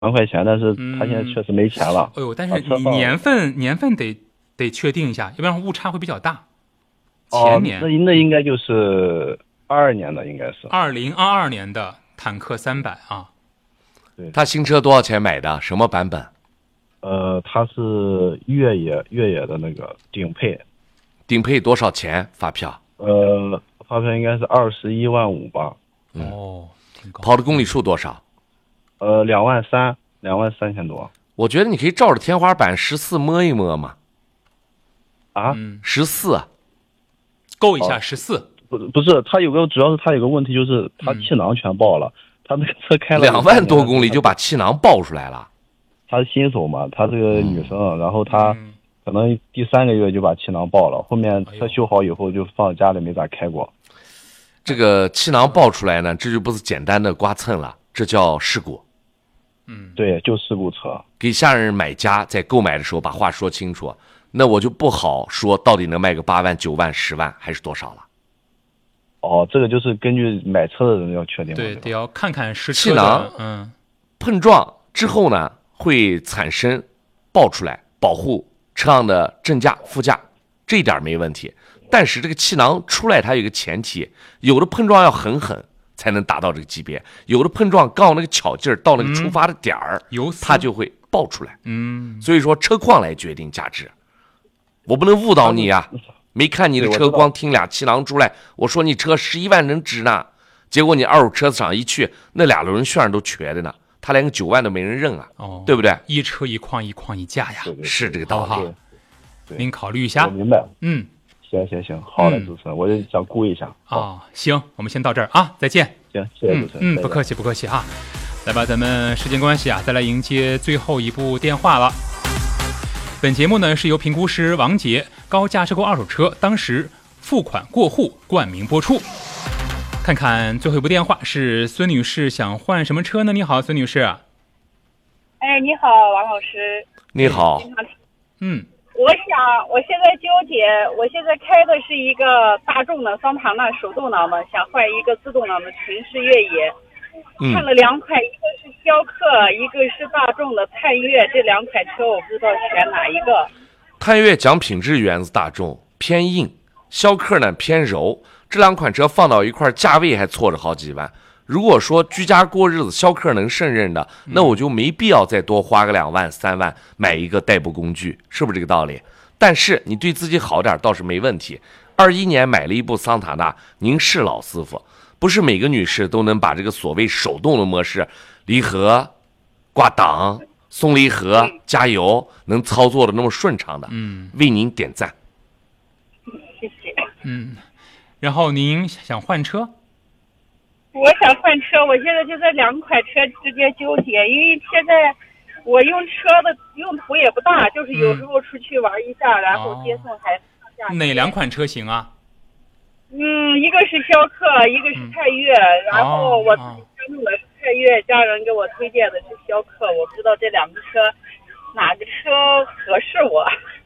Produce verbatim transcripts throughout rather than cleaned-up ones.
万块钱，但是他现在确实没钱了。 哎呦，但是你年份年份得得确定一下，要不然误差会比较大。前年、 哦、那那应该就是二二年的，应该是二零二二年的坦克三百啊。 对，他新车多少钱买的？什么版本？ 呃，他是越野越野的那个顶配。 顶配多少钱？发票？ 呃，发票应该是二十一万五吧。 嗯、哦，挺高。 跑的公里数多少？ 呃，两万三，两万三千多。 我觉得你可以照着天花板十四摸一摸嘛。 啊？ 十四、嗯， 够一下十四、哦。 不不是，他有个主要是他有个问题，就是他气囊全爆了。嗯、他那个车开了两万多公里就把气囊爆出来了。 他是新手嘛，他这个女生，嗯、然后他可能第三个月就把气囊爆了，后面车修好以后就放家里没咋开过。 这个气囊爆出来呢，这就不是简单的刮蹭了，这叫事故。 嗯， 对，就事故车。 给下任买家在购买的时候把话说清楚，那我就不好说到底能卖个八万、九万、十万还是多少了。 哦，这个就是根据买车的人要确定。 对，得要看看实气囊， 嗯， 碰撞之后呢，会产生爆出来，保护车上的正驾、副驾，这一点没问题。但是这个气囊出来，它有一个前提，有的碰撞要很狠才能达到这个级别，有的碰撞刚好那个巧劲儿到那个出发的点儿， 嗯、 它就会爆出来。 嗯， 所以说车况来决定价值，我不能误导你呀、啊。没看你的车光听俩气囊出来，我说你车十一万能值呢，结果你二手车厂一去，那俩轮旋都瘸的呢，他连个九万都没人认啊， 哦， 对不对？ 一车一况一况一价呀， 对对对， 是这个道理。 您考虑一下。 我明白。 嗯， 行行行，好嘞，主持人，我就想估一下。 啊、哦，行，我们先到这儿啊，再见。 行，谢谢主持人。嗯，嗯不客气不客气啊。来吧，咱们时间关系啊，再来迎接最后一部电话了。本节目呢是由评估师王杰高价收购二手车当时付款过户冠名播出。看看最后一部电话是孙女士，想换什么车呢？你好，孙女士。 哎，你好，王老师。 你好。 嗯， 我想我现在纠结，我现在开的是一个大众的桑塔纳手动挡的，想换一个自动挡的秦式越野。 嗯、 看了两款，一个是逍客，一个是大众的探岳，这两款车我不知道选哪一个。 探岳讲品质源自大众，偏硬；逍客呢偏柔。这两款车放到一块，价位还错着好几万。如果说居家过日子，逍客能胜任的，那我就没必要再多花个两万、三万买一个代步工具，是不是这个道理？但是你对自己好点倒是没问题。二一年买了一部桑塔纳，您是老师傅。不是每个女士都能把这个所谓手动的模式，离合、挂档、松离合、加油，能操作的那么顺畅的。 嗯， 为您点赞。 谢谢。 嗯，然后您想换车？ 我想换车，我现在就在两款车之间纠结，因为现在我用车的用途也不大，就是有时候出去玩一下，嗯、然后接送孩子上下。 哪两款车型啊？ 嗯，一个是逍客，一个是探岳，嗯、然后我自己家用的是探岳，家人给我推荐的是逍客，我不知道这两个车哪个车合适我，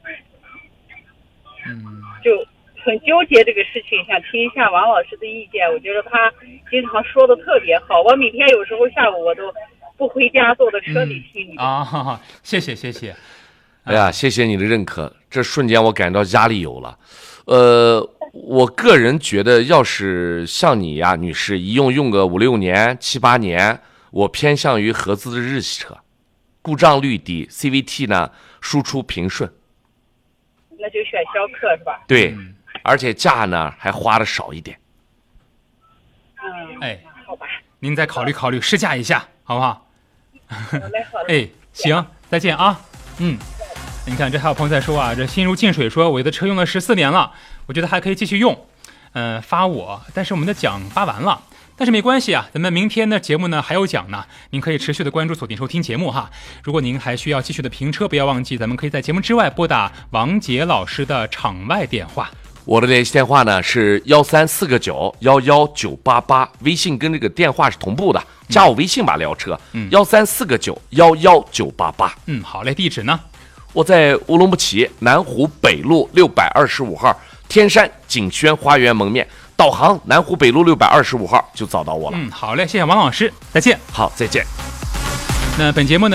嗯， 就很纠结这个事情，想听一下王老师的意见。我觉得他经常说的特别好，我每天有时候下午我都不回家，坐在车里听你、 嗯、啊，哈哈，谢谢谢谢。 哎呀，谢谢你的认可，这瞬间我感到压力有了，呃。我个人觉得，要是像你呀，女士，一用用个五六年、七八年，我偏向于合资的日系车，故障率低 ，C V T 呢输出平顺。 那就选逍客是吧？ 对，嗯、而且价呢还花的少一点。 嗯， 哎， 好吧， 您再考虑考虑，试驾一下，好不好？ 好嘞，好嘞。 哎，行，再见啊。嗯。你看，这还有朋友在说啊，这心如静水说我的车用了十四年了，我觉得还可以继续用，嗯、呃，发我，但是我们的奖发完了，但是没关系啊，咱们明天的节目呢还有奖呢，您可以持续的关注锁定收听节目哈。如果您还需要继续的评车，不要忘记咱们可以在节目之外拨打王杰老师的场外电话。 我的联系电话呢是幺三四个九幺幺九八八，微信跟这个电话是同步的，加我微信吧，聊车，嗯，幺三四个九幺幺九八八。 嗯，好嘞，地址呢？ 我在乌鲁木齐南湖北路六百二十五号天山景轩花园门面，导航南湖北路六百二十五号就找到我了。 嗯，好嘞，谢谢王老师，再见。 好，再见。 那本节目呢